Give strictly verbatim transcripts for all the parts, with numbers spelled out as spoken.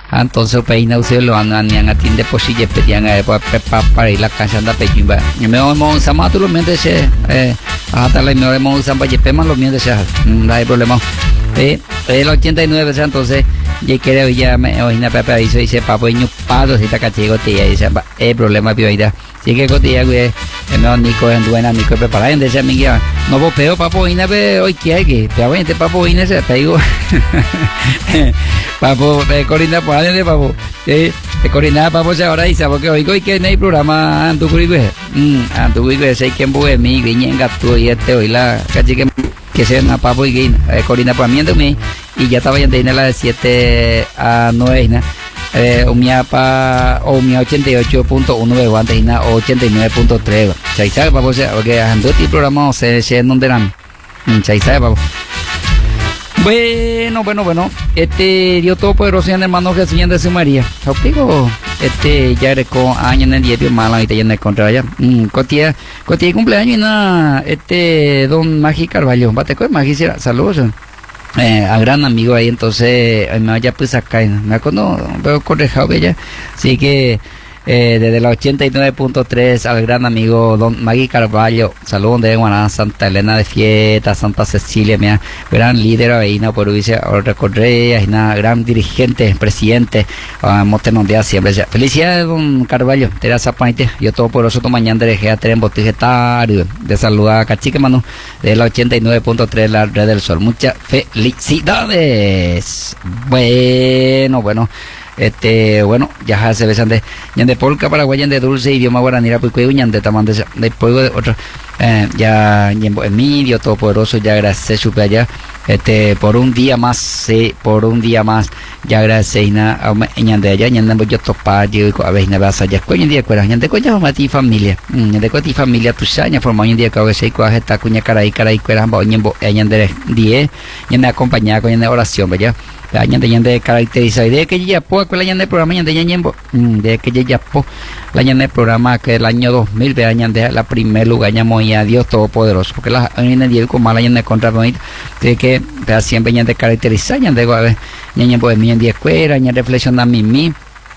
entonces peina usted lo andan ni a tiende posille pedían a para ir la cancha anda pejimba y me vamos a matar los mientes eh hasta la me vamos a pejimba los mientes no hay problema eh el ochenta y nueve entonces ya creo ya me imagina Pepe hizo dice papo niño pado si está cachigo tía dice el problema vida si que cotilla güey no Nico en buena Nico preparar en ese amiga no vos peo papo ina pe hoy que hay que pero este papo ina se pegó papo corina por ahí de papo eh corina papo se ahora dice porque hoy hoy que no hay programa antu güey mm antu güey sei que en mi viñenga tú y este hoy la cachique que sea una papo y que eh, corina para mí y ya estaba ya en la de siete a nueve eh umia pa o umia ochenta y ocho punto uno de guantes y ochenta y nueve punto tres chai sabe papo porque ando ti programa se se donde eran chai sabe papo. Bueno, bueno, bueno, este Dios Todopoderoso en hermano Jesús de su María. Digo, este ya con año en el día de malo y te llena de contra allá. Mm, cotia, cotia cumpleaños y nada, este don Magi Carvalho, bate con Magi, saludos. Eh, a gran amigo ahí, entonces me vaya pues acá, me acuerdo, veo correjado ella, así que eh, desde la ochenta y nueve punto tres al gran amigo don Magui Carvalho, saludos de Guaná, Santa Elena de Fiesta, Santa Cecilia, mira, gran líder ahí, no por dice, recorrer, y nada, gran dirigente, presidente, vamos a tener un día siempre, felicidades don Carvalho, Teresa Painte, yo todo por eso mañana dejé a tener botijetario, de saludar a Cachique Manu, de la ochenta y nueve punto tres la Red del Sol, muchas felicidades, bueno, bueno. Este, bueno, ya se besan de ñande polka paraguayan de dulce idioma guaraní pues que ñande taman de después de otro eh, ya ñembo Emilio Todopoderoso ya gracias chupe allá este por un día más sí, por un día más ya gracias na ñande allá ñande yo topa yo a ver na basa ya coño día cuera ñande coña mati familia ñande coti familia tu saña forma un día que a veces coa está cuña caray caray cuera ba ñembo ñande die ñande acompañada con ñande oración ¿verdad? Ñande ñande caracteriza de que ya po con la ñande programa ñande ñembo de que ya po la ñande programa que el año dos mil ve ñande la primer lugar ñamo y a Dios Todopoderoso porque la en día con mala ñande contra bonita de que siempre ñande caracteriza ñande a ver ñembo de mi en día escuela ñande reflexión a mí mi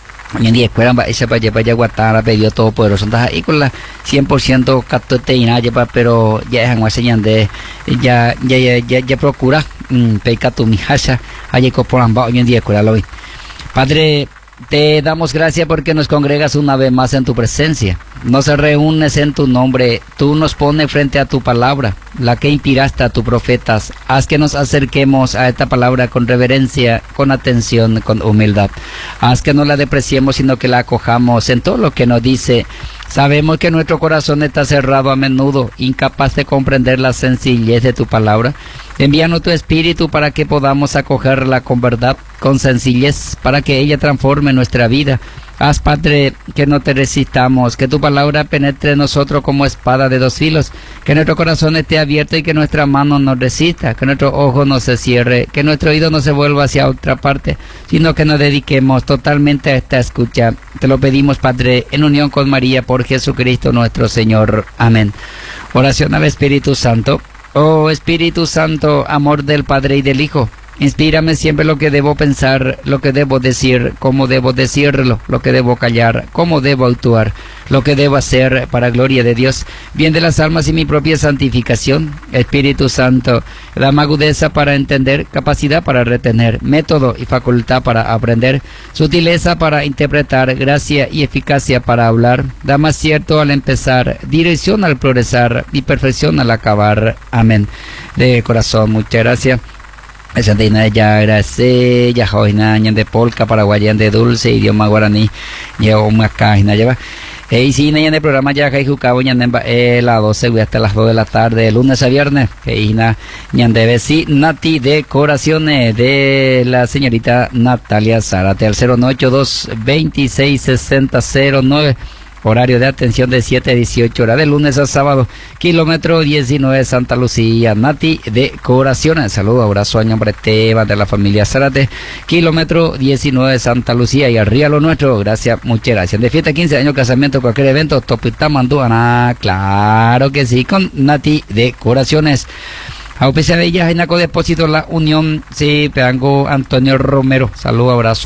en día escuela va ese para llevar ya guatara pedido Todopoderoso entonces ahí con la cien por ciento catoteína lleva pero ya es algo ñande ya ya ya ya procura peca tu mi hasha allí coporan va hoy en día escuela lo vi Padre. Te damos gracias porque nos congregas una vez más en tu presencia. Nos reúnes en tu nombre. Tú nos pones frente a tu palabra, la que inspiraste a tus profetas. Haz que nos acerquemos a esta palabra con reverencia, con atención, con humildad. Haz que no la depreciemos, sino que la acojamos en todo lo que nos dice. Sabemos que nuestro corazón está cerrado a menudo, incapaz de comprender la sencillez de tu palabra. Envíanos tu espíritu para que podamos acogerla con verdad, con sencillez, para que ella transforme nuestra vida. Haz, Padre, que no te resistamos, que tu palabra penetre en nosotros como espada de dos filos, que nuestro corazón esté abierto y que nuestra mano no resista, que nuestro ojo no se cierre, que nuestro oído no se vuelva hacia otra parte, sino que nos dediquemos totalmente a esta escucha. Te lo pedimos, Padre, en unión con María, por Jesucristo nuestro Señor. Amén. Oración al Espíritu Santo. Oh Espíritu Santo, amor del Padre y del Hijo, inspírame siempre lo que debo pensar, lo que debo decir, cómo debo decirlo, lo que debo callar, cómo debo actuar, lo que debo hacer para gloria de Dios, bien de las almas y mi propia santificación. Espíritu Santo, dame agudeza para entender, capacidad para retener, método y facultad para aprender, sutileza para interpretar, gracia y eficacia para hablar, dame acierto al empezar, dirección al progresar y perfección al acabar. Amén. De corazón, muchas gracias. Esa de ya gracias, ya joina de polka paraguayan de dulce idioma guaraní, ya una caja lleva. Y si en el programa ya que jugaba ya en la doce hasta las dos de la tarde, de lunes a viernes, que na ñandebe si Nati decoraciones de la señorita Natalia Zárate al cero nueve ocho dos veintiséis sesenta cero nueve. Horario de atención de siete a dieciocho horas de lunes a sábado, kilómetro diecinueve Santa Lucía. Nati Decoraciones, saludo, abrazo a nombre Teba de la familia Zárate, kilómetro diecinueve Santa Lucía y arriba lo nuestro. Gracias, muchas gracias. De fiesta, quince años, casamiento, cualquier evento, Topita Manduana, claro que sí, con Nati Decoraciones. Auspicia de ella, Jainaco Depósito, La Unión, sí, Pedango Antonio Romero, saludo, abrazo.